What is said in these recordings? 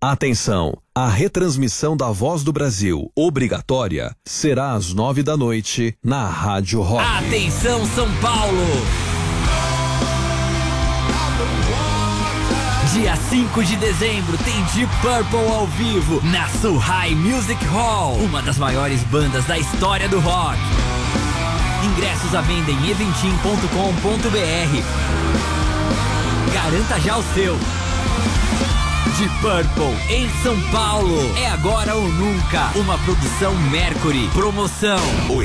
Atenção! A retransmissão da Voz do Brasil, obrigatória, será às 9 da noite na Rádio Rock. Atenção, São Paulo! Dia 5 de dezembro tem Deep Purple ao vivo na Suhai Music Hall, uma das maiores bandas da história do rock. Ingressos à venda em eventim.com.br. Garanta já o seu. Deep Purple em São Paulo. É agora ou nunca. Uma produção Mercury. Promoção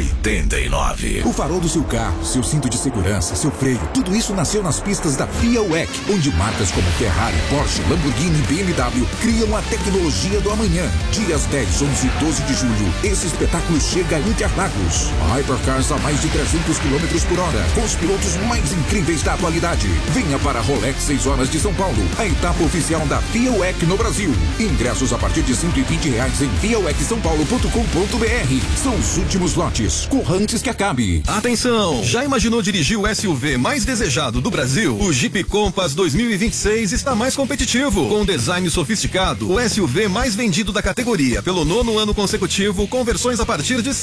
89. O farol do seu carro, seu cinto de segurança, seu freio, tudo isso nasceu nas pistas da FIA WEC, onde marcas como Ferrari, Porsche, Lamborghini e BMW criam a tecnologia do amanhã. Dias 10, 11 e 12 de julho, esse espetáculo chega a Interlagos. Hypercars a mais de 300 km por hora, com os pilotos mais incríveis da atualidade. Venha para a Rolex 6 horas de São Paulo, a etapa oficial da FIA WEC no Brasil. Ingressos a partir de R$120 em fiawec.com.br. São os últimos lotes. Corra antes que acabe. Atenção! Já imaginou dirigir o SUV mais desejado do Brasil? O Jeep Compass 2026 está mais competitivo. Com design sofisticado, o SUV mais vendido da categoria pelo 9º ano consecutivo, com versões a partir de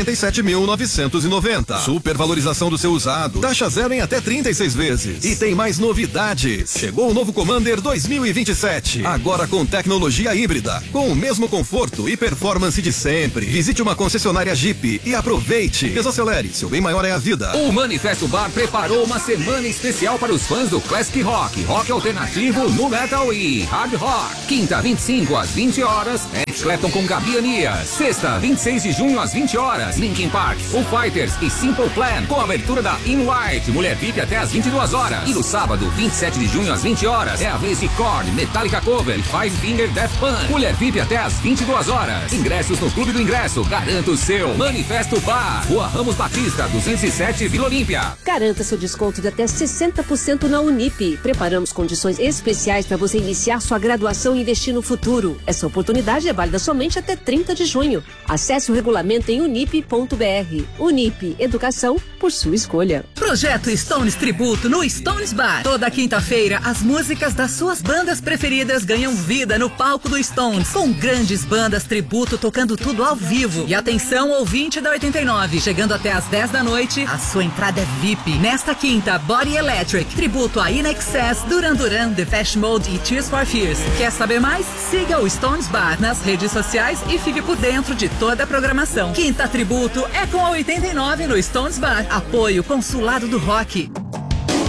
147.990. Supervalorização do seu usado. Taxa zero em até 36 vezes. E tem mais novidades. Chegou o novo Commander 2027. Agora com tecnologia híbrida, com o mesmo conforto e performance de sempre. Visite uma concessionária Jeep e aproveite. Desacelere, seu bem maior é a vida. O Manifesto Bar preparou uma semana especial para os fãs do Classic Rock, rock alternativo, nu metal e hard rock. Quinta, 25 às 20 horas, Eric Clapton com Gabi Anias. Sexta, 26 de junho às 20 horas, Linkin Park, Foo Fighters e Simple Plan, com a abertura da In White, Mulher VIP até às 22 horas. E no sábado, 27 de junho às 20 horas, é a vez de Korn, Metallica Cover, Five Finger Death Punch, Mulher VIP até às 22 horas. Ingressos no Clube do Ingresso, garanta o seu. Manifesto Bar, Rua Ramos Batista, 207, Vila Olímpia. Garanta seu desconto de até 60% na Unip. Preparamos condições especiais para você iniciar sua graduação e investir no futuro. Essa oportunidade é válida somente até 30 de junho. Acesse o regulamento em unip.br. Unip, educação por sua escolha. Projeto Stones Tributo no Stones Bar. Toda quinta-feira, as músicas das suas bandas preferidas ganham vida no palco do Stones, com grandes bandas tributo tocando tudo ao vivo. E atenção, ouvinte da 89, chegando até às 10 da noite, a sua entrada é VIP. Nesta quinta, Body Electric, tributo a In Excess, Duran Duran, Depeche Mode e Tears for Fears. Quer saber mais? Siga o Stones Bar nas redes sociais e fique por dentro de toda a programação. Quinta tributo é com a 89 no Stones Bar. Apoio Consulado do Rock.